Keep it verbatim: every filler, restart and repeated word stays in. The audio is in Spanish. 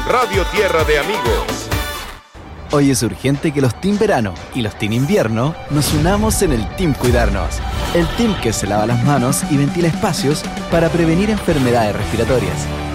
Radio Tierra de Amigos. Hoy es urgente que los Team Verano y los Team Invierno nos unamos en el Team Cuidarnos. El team que se lava las manos y ventila espacios para prevenir enfermedades respiratorias.